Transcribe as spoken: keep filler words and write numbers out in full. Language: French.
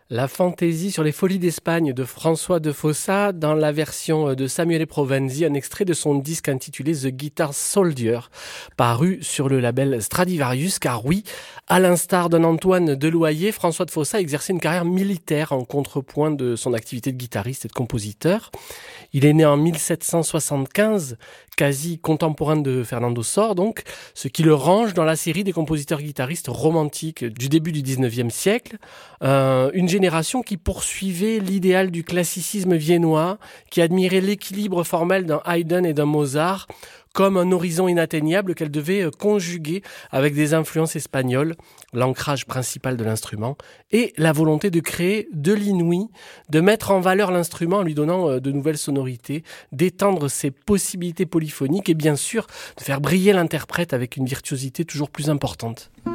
La fantaisie sur les folies d'Espagne de François de Fossa dans la version de Samuele Provenzi, un extrait de son disque intitulé The Guitar Soldier, paru sur le label Stradivarius, car oui, à l'instar d'un Antoine Deloyer, François de Fossa exerçait une carrière militaire en contrepoint de son activité de guitariste et de compositeur. Il est né en mille sept cent soixante-quinze, quasi contemporain de Fernando Sor, donc, ce qui le range dans la série des compositeurs-guitaristes romantiques du début du dix-neuvième siècle. Euh, une génération qui poursuivait l'idéal du classicisme viennois, qui admirait l'équilibre formel d'un Haydn et d'un Mozart, comme un horizon inatteignable qu'elle devait conjuguer avec des influences espagnoles, l'ancrage principal de l'instrument, et la volonté de créer de l'inouï, de mettre en valeur l'instrument en lui donnant de nouvelles sonorités, d'étendre ses possibilités polyphoniques et bien sûr de faire briller l'interprète avec une virtuosité toujours plus importante.